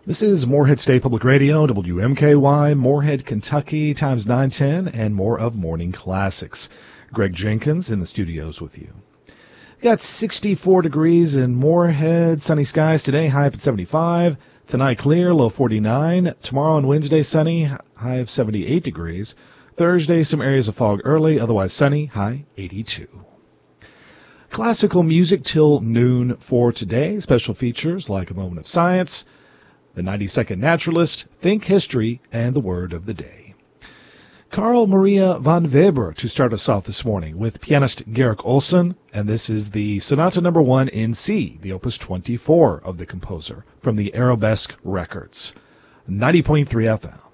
This is Morehead State Public Radio, WMKY, Morehead, Kentucky, times 910, and more of Morning Classics. Greg Jenkins in the studios with you. Got 64 degrees in Morehead, sunny skies today, high up at 75. Tonight clear, low 49. Tomorrow and Wednesday sunny, high of 78 degrees. Thursday some areas of fog early, otherwise sunny, high 82. Classical music till noon for today. Special features like A Moment of Science, The 90-Second Naturalist, Think History, and the Word of the Day. Carl Maria von Weber to start us off this morning with pianist Garrick Olson, and this is the Sonata No. 1 in C, the Opus 24 of the composer, from the Arabesque Records. 90.3 FM.